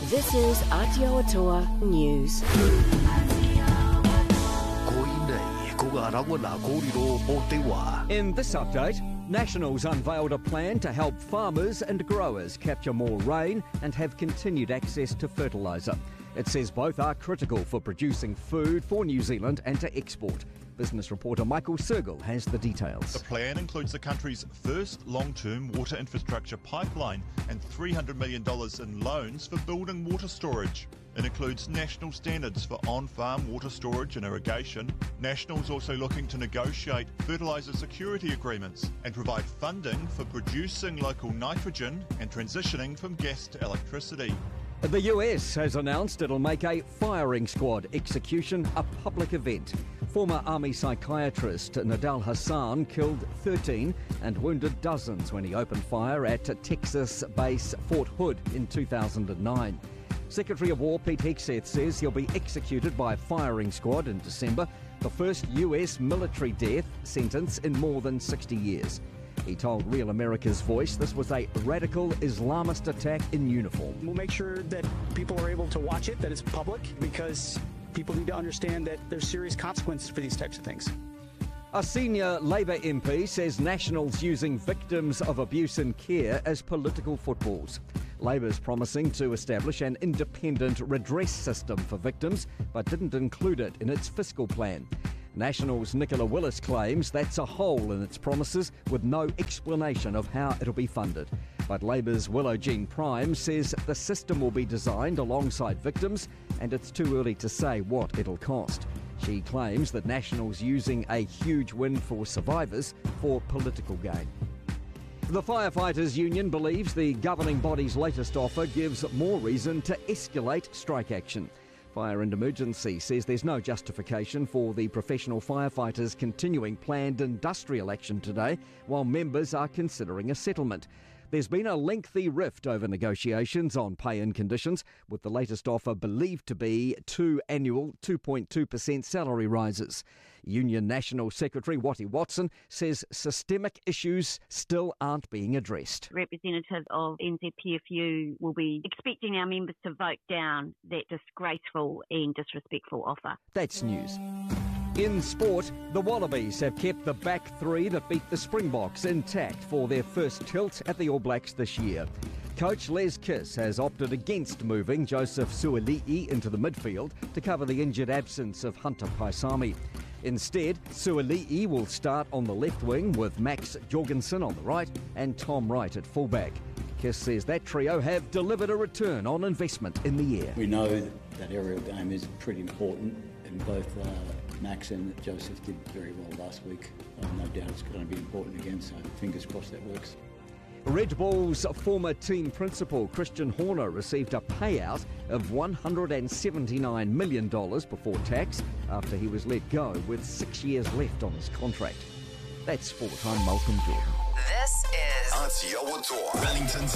This is Aotearoa News. In this update, Nationals unveiled a plan to help farmers and growers capture more rain and have continued access to fertiliser. It says both are critical for producing food for New Zealand and to export. Business reporter Michael Sergel has the details. The plan includes the country's first long-term water infrastructure pipeline and $300 million in loans for building water storage. It includes national standards for on-farm water storage and irrigation. National's also looking to negotiate fertiliser security agreements and provide funding for producing local nitrogen and transitioning from gas to electricity. The US has announced it'll make a firing squad execution a public event. Former army psychiatrist Nidal Hasan killed 13 and wounded dozens when he opened fire at Texas base Fort Hood in 2009. Secretary of War Pete Hegseth says he'll be executed by a firing squad in December, the first US military death sentence in more than 60 years. He told Real America's Voice this was a radical Islamist attack in uniform. We'll make sure that people are able to watch it, that it's public, because people need to understand that there's serious consequences for these types of things. A senior Labour MP says Nationals using victims of abuse in care as political footballs. Labour's promising to establish an independent redress system for victims, but didn't include it in its fiscal plan. Nationals' Nicola Willis claims that's a hole in its promises with no explanation of how it'll be funded. But Labour's Willow Jean Prime says the system will be designed alongside victims and it's too early to say what it'll cost. She claims that Nationals using a huge win for survivors for political gain. The Firefighters Union believes the governing body's latest offer gives more reason to escalate strike action. Fire and Emergency says there's no justification for the professional firefighters continuing planned industrial action today while members are considering a settlement. There's been a lengthy rift over negotiations on pay and conditions, with the latest offer believed to be 2 annual 2.2% salary rises. Union National Secretary Watty Watson says systemic issues still aren't being addressed. Representatives of NZPFU will be expecting our members to vote down that disgraceful and disrespectful offer. That's news. In sport, the Wallabies have kept the back three that beat the Springboks intact for their first tilt at the All Blacks this year. Coach Les Kiss has opted against moving Joseph Suali'i into the midfield to cover the injured absence of Hunter Paisami. Instead, Suali'i will start on the left wing with Max Jorgensen on the right and Tom Wright at fullback. Kiss says that trio have delivered a return on investment in the year. We know that aerial game is pretty important, and both Max and Joseph did very well last week. No doubt it's going to be important again, so fingers crossed that works. Red Bull's former team principal Christian Horner received a payout of $179 million before tax after he was let go with 6 years left on his contract. That's sport. I'm Malcolm Jordan. This is Aotearoa, Wellington's